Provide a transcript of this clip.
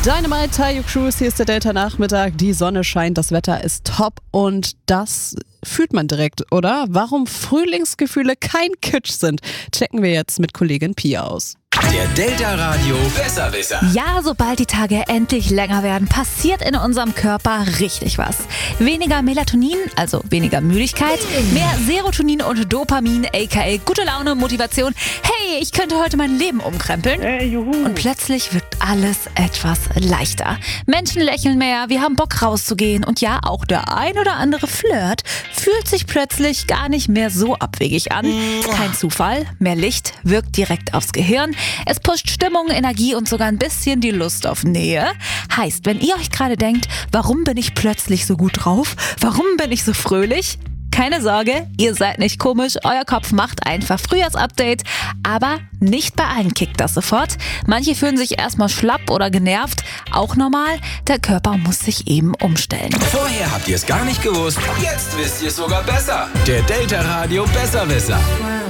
Dynamite, Tayo Cruz, hier ist der Delta-Nachmittag. Die Sonne scheint, das Wetter ist top und das fühlt man direkt, oder? Warum Frühlingsgefühle kein Kitsch sind, checken wir jetzt mit Kollegin Pia aus. Der Delta Radio Besserwisser. Ja, sobald die Tage endlich länger werden, passiert in unserem Körper richtig was. Weniger Melatonin, also weniger Müdigkeit, mehr Serotonin und Dopamin, aka gute Laune, Motivation. Hey, ich könnte heute mein Leben umkrempeln. Hey, juhu. Und plötzlich wirkt alles etwas leichter. Menschen lächeln mehr, wir haben Bock rauszugehen und ja, auch der ein oder andere Flirt fühlt sich plötzlich gar nicht mehr so abwegig an. Kein Zufall, mehr Licht wirkt direkt aufs Gehirn. Es pusht Stimmung, Energie und sogar ein bisschen die Lust auf Nähe. Heißt, wenn ihr euch gerade denkt, warum bin ich plötzlich so gut drauf? Warum bin ich so fröhlich? Keine Sorge, ihr seid nicht komisch, euer Kopf macht einfach Frühjahrsupdate, aber nicht bei allen kickt das sofort. Manche fühlen sich erstmal schlapp oder genervt, auch normal, der Körper muss sich eben umstellen. Vorher habt ihr es gar nicht gewusst, jetzt wisst ihr es sogar besser. Der Delta Radio Besserwisser.